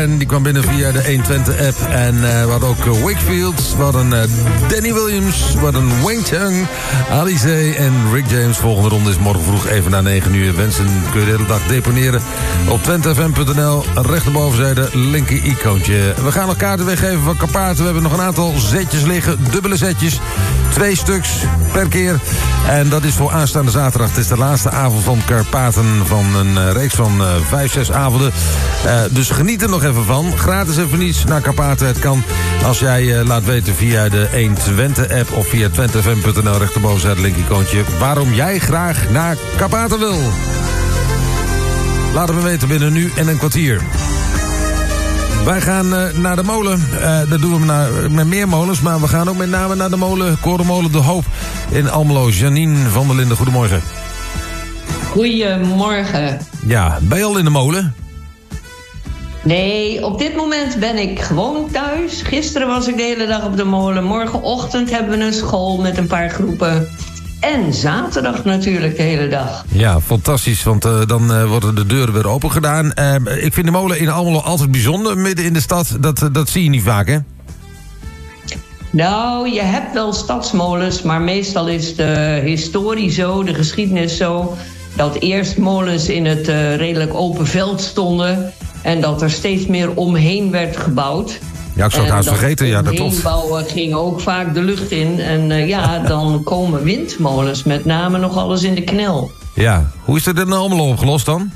En die kwam binnen via de 120-app. En we hadden ook Wakefield. We hadden Danny Williams. We hadden Wang Chung, Alice en Rick James. Volgende ronde is morgen vroeg even na 9 uur. Wensen kun je de hele dag deponeren op twentefm.nl. Rechterbovenzijde, linker icoontje. We gaan nog kaarten weggeven van Karpaten. We hebben nog een aantal zetjes liggen. Dubbele zetjes. 2 stuks per keer. En dat is voor aanstaande zaterdag. Het is de laatste avond van Karpaten van een reeks van 5-6 avonden. Dus geniet er nog even van. Gratis en voor niets naar Karpaten. Het kan als jij laat weten via de 120-app of via twentefm.nl rechterbovenzijde het linkicoontje waarom jij graag naar Karpaten wil. Laat het me weten binnen nu en een kwartier. Wij gaan naar de molen. Dat doen we met meer molens, maar we gaan ook met name naar de molen, Korenmolen De Hoop in Almelo. Janine van der Linden, goedemorgen. Goedemorgen. Ja, ben je al in de molen? Nee, op dit moment ben ik gewoon thuis. Gisteren was ik de hele dag op de molen. Morgenochtend hebben we een school met een paar groepen. En zaterdag natuurlijk de hele dag. Ja, fantastisch, want dan worden de deuren weer open gedaan. Ik vind de molen in Almelo altijd bijzonder, midden in de stad. Dat zie je niet vaak, hè? Nou, je hebt wel stadsmolens, maar meestal is de historie zo, de geschiedenis zo, dat eerst molens in het redelijk open veld stonden en dat er steeds meer omheen werd gebouwd. Ja, ik zou het haast vergeten. Ja, dat klopt. Bouwen ging ook vaak de lucht in. En dan komen windmolens met name nog alles in de knel. Ja, hoe is het in Almelo opgelost dan?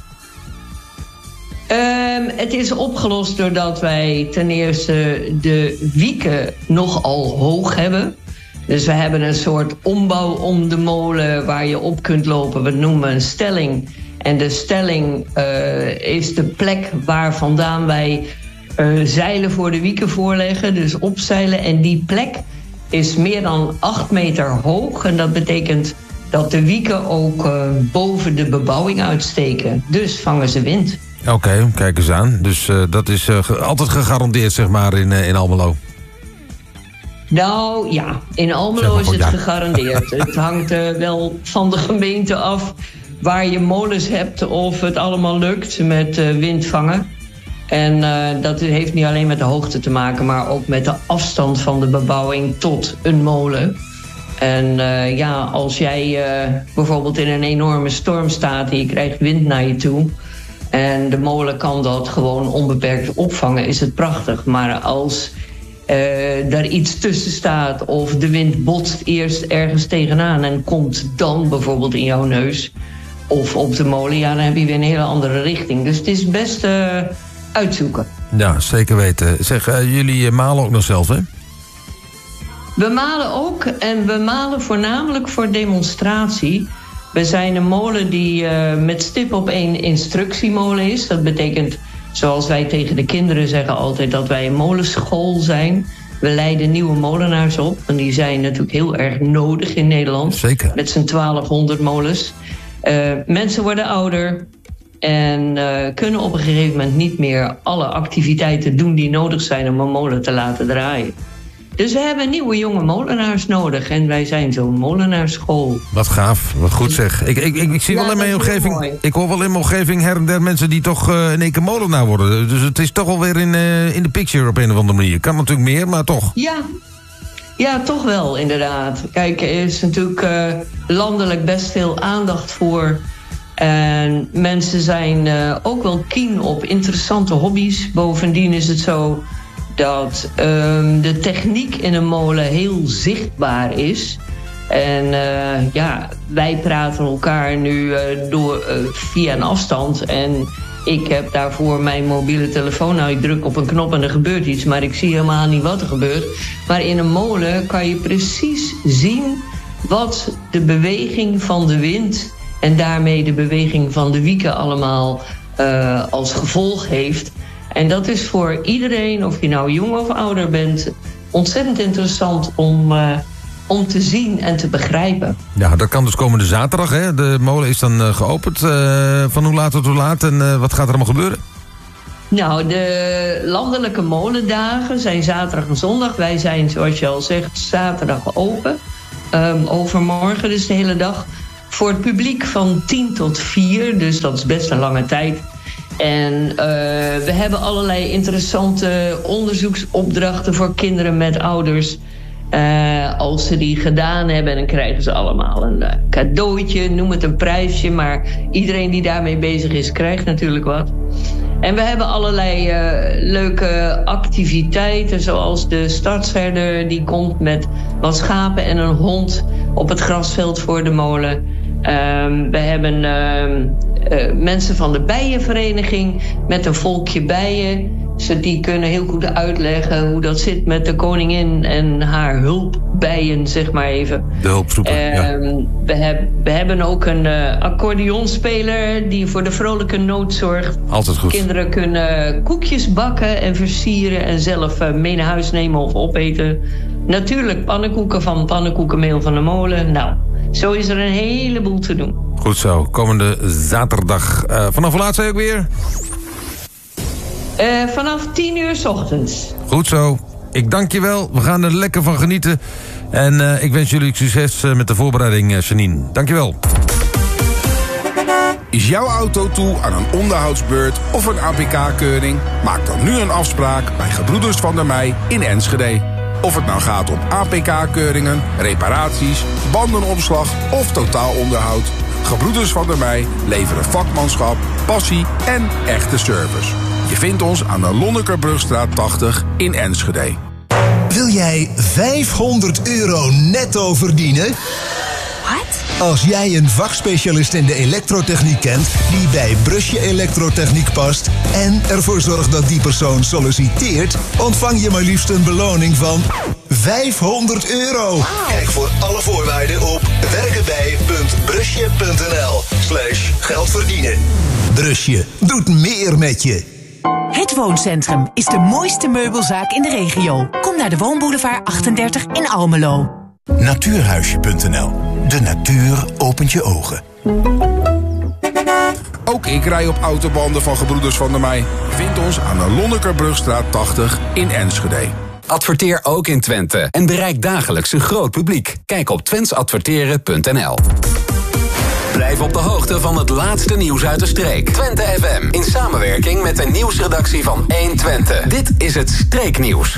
Het is opgelost doordat wij ten eerste de wieken nogal hoog hebben. Dus we hebben een soort ombouw om de molen waar je op kunt lopen. We noemen een stelling. En de stelling is de plek waar vandaan wij zeilen voor de wieken voorleggen. Dus opzeilen. En die plek is meer dan 8 meter hoog. En dat betekent dat de wieken ook boven de bebouwing uitsteken. Dus vangen ze wind. Oké, kijk eens aan. Dus dat is altijd gegarandeerd, zeg maar, in Almelo. Nou ja, in Almelo is het gegarandeerd. Het hangt wel van de gemeente af waar je molens hebt of het allemaal lukt met windvangen. En dat heeft niet alleen met de hoogte te maken, maar ook met de afstand van de bebouwing tot een molen. En als jij bijvoorbeeld in een enorme storm staat en je krijgt wind naar je toe en de molen kan dat gewoon onbeperkt opvangen, is het prachtig. Maar als daar iets tussen staat of de wind botst eerst ergens tegenaan en komt dan bijvoorbeeld in jouw neus of op de molen, ja, dan heb je weer een hele andere richting. Dus het is best uitzoeken. Ja, zeker weten. Zeg, jullie malen ook nog zelf, hè? We malen ook en we malen voornamelijk voor demonstratie. We zijn een molen die met stip op 1 instructiemolen is. Dat betekent, zoals wij tegen de kinderen zeggen altijd, dat wij een molenschool zijn. We leiden nieuwe molenaars op. En die zijn natuurlijk heel erg nodig in Nederland. Zeker. Met z'n 1200 molens. Mensen worden ouder en kunnen op een gegeven moment niet meer alle activiteiten doen die nodig zijn om een molen te laten draaien. Dus we hebben nieuwe jonge molenaars nodig. En wij zijn zo'n molenaarsschool. Wat gaaf, wat goed zeg. Ik zie wel in mijn omgeving. Ik hoor wel in mijn omgeving her en der mensen die toch in één keer molenaar worden. Dus het is toch alweer in de picture op een of andere manier. Kan natuurlijk meer, maar toch. Ja, toch wel, inderdaad. Kijk, er is natuurlijk landelijk best veel aandacht voor. En mensen zijn ook wel keen op interessante hobby's. Bovendien is het zo dat de techniek in een molen heel zichtbaar is. En wij praten elkaar nu via een afstand. En ik heb daarvoor mijn mobiele telefoon. Nou, ik druk op een knop en er gebeurt iets, maar ik zie helemaal niet wat er gebeurt. Maar in een molen kan je precies zien wat de beweging van de wind en daarmee de beweging van de wieken allemaal als gevolg heeft. En dat is voor iedereen, of je nou jong of ouder bent, ontzettend interessant om te zien en te begrijpen. Ja, dat kan dus komende zaterdag, hè? De molen is dan geopend. Van hoe laat tot hoe laat en wat gaat er allemaal gebeuren? Nou, de landelijke molendagen zijn zaterdag en zondag. Wij zijn, zoals je al zegt, zaterdag open. Overmorgen dus de hele dag. Voor het publiek van 10 tot 4, dus dat is best een lange tijd. En we hebben allerlei interessante onderzoeksopdrachten voor kinderen met ouders. Als ze die gedaan hebben, dan krijgen ze allemaal een cadeautje, noem het een prijsje. Maar iedereen die daarmee bezig is, krijgt natuurlijk wat. En we hebben allerlei leuke activiteiten, zoals de stadsherder die komt met wat schapen en een hond op het grasveld voor de molen. We hebben mensen van de bijenvereniging met een volkje bijen. Die kunnen heel goed uitleggen hoe dat zit met de koningin en haar hulpbijen, zeg maar even. De hulpzoeker, ja. We hebben ook een accordeonspeler die voor de vrolijke noot zorgt. Altijd goed. Kinderen kunnen koekjes bakken en versieren en zelf mee naar huis nemen of opeten. Natuurlijk pannenkoeken van pannenkoekenmeel van de molen. Nou, zo is er een heleboel te doen. Goed zo, komende zaterdag. Vanaf hoe laat zei je ook weer? Vanaf 10:00 's ochtends. Goed zo. Ik dank je wel. We gaan er lekker van genieten. En ik wens jullie succes met de voorbereiding, Janine. Dank je wel. Is jouw auto toe aan een onderhoudsbeurt of een APK-keuring? Maak dan nu een afspraak bij Gebroeders van der Meij in Enschede. Of het nou gaat om APK-keuringen, reparaties, bandenopslag of totaalonderhoud. Gebroeders van der Meij leveren vakmanschap, passie en echte service. Je vindt ons aan de Lonnekerbrugstraat 80 in Enschede. Wil jij €500 netto verdienen? Wat? Als jij een vakspecialist in de elektrotechniek kent die bij Brusje Elektrotechniek past en ervoor zorgt dat die persoon solliciteert, ontvang je maar liefst een beloning van €500. Wow. Kijk voor alle voorwaarden op werkenbij.brusje.nl/geld verdienen. Brusje doet meer met je. Het Wooncentrum is de mooiste meubelzaak in de regio. Kom naar de Woonboulevard 38 in Almelo. Natuurhuisje.nl. De natuur opent je ogen. Ook ik rij op autobanden van Gebroeders van der Meij. Je vindt ons aan de Lonnekerbrugstraat 80 in Enschede. Adverteer ook in Twente en bereik dagelijks een groot publiek. Kijk op twentsadverteren.nl. Blijf op de hoogte van het laatste nieuws uit de streek. Twente FM in samenwerking met de nieuwsredactie van 1 Twente. Dit is het Streeknieuws.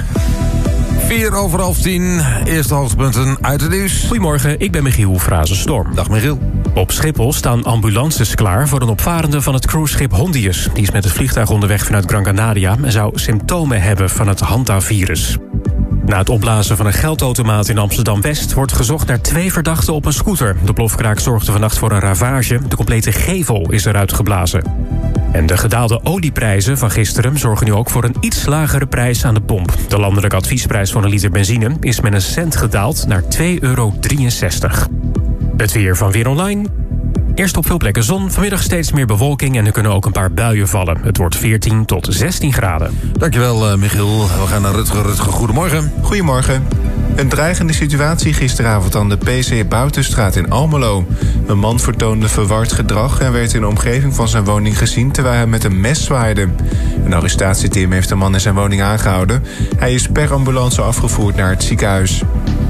10:04. Eerste hoogtepunten uit het nieuws. Goedemorgen, ik ben Michiel Frazenstorm. Dag Michiel. Op Schiphol staan ambulances klaar voor een opvarende van het cruiseschip Hondius. Die is met het vliegtuig onderweg vanuit Gran Canaria en zou symptomen hebben van het Hanta-virus. Na het opblazen van een geldautomaat in Amsterdam-West wordt gezocht naar 2 verdachten op een scooter. De plofkraak zorgde vannacht voor een ravage. De complete gevel is eruit geblazen. En de gedaalde olieprijzen van gisteren zorgen nu ook voor een iets lagere prijs aan de pomp. De landelijke adviesprijs van een liter benzine is met een cent gedaald naar €2,63. Het weer van Weer Online. Eerst op veel plekken zon, vanmiddag steeds meer bewolking en er kunnen ook een paar buien vallen. Het wordt 14 tot 16 graden. Dankjewel Michiel. We gaan naar Rutger. Rutger, goedemorgen. Goedemorgen. Een dreigende situatie gisteravond aan de PC Buitenstraat in Almelo. Een man vertoonde verward gedrag en werd in de omgeving van zijn woning gezien terwijl hij met een mes zwaaide. Een arrestatieteam heeft de man in zijn woning aangehouden. Hij is per ambulance afgevoerd naar het ziekenhuis.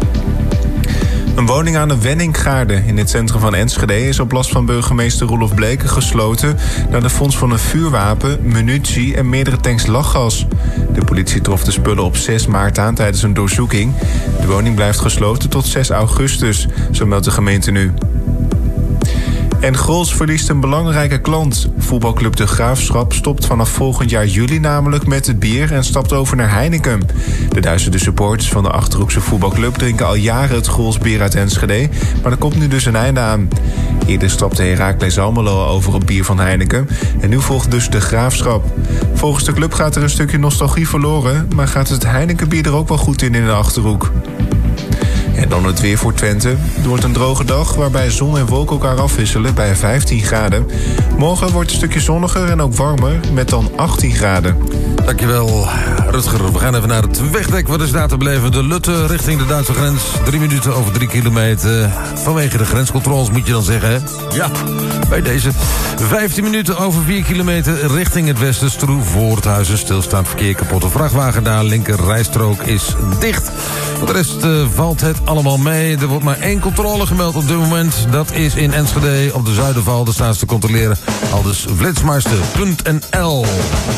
Een woning aan de Wenninggaarde in het centrum van Enschede is op last van burgemeester Roelof Bleken gesloten naar de fonds van een vuurwapen, munitie en meerdere tanks lachgas. De politie trof de spullen op 6 maart aan tijdens een doorzoeking. De woning blijft gesloten tot 6 augustus, zo meldt de gemeente nu. En Grols verliest een belangrijke klant. Voetbalclub De Graafschap stopt vanaf volgend jaar juli namelijk met het bier en stapt over naar Heineken. De duizenden supporters van de Achterhoekse voetbalclub drinken al jaren het Grols bier uit Enschede, maar er komt nu dus een einde aan. Eerder stapte Heracles Almelo over op bier van Heineken en nu volgt dus De Graafschap. Volgens de club gaat er een stukje nostalgie verloren, maar gaat het Heineken bier er ook wel goed in de Achterhoek. En dan het weer voor Twente. Het wordt een droge dag waarbij zon en wolken elkaar afwisselen bij 15 graden. Morgen wordt het een stukje zonniger en ook warmer met dan 18 graden. Dankjewel, Rutger. We gaan even naar het wegdek. Wat is daar te beleven? De Lutte richting de Duitse grens. 3 minuten over 3 kilometer. Vanwege de grenscontroles moet je dan zeggen, hè? Ja, bij deze. 15 minuten over 4 kilometer richting het westen. Stroe, Voorthuizen, stilstaand verkeer, kapotte vrachtwagen daar. Linker rijstrook is dicht. Voor de rest valt het allemaal mee. Er wordt maar 1 controle gemeld op dit moment. Dat is in Enschede op de Zuiderval. Daar staan ze te controleren. Aldus Flitsmeister.nl.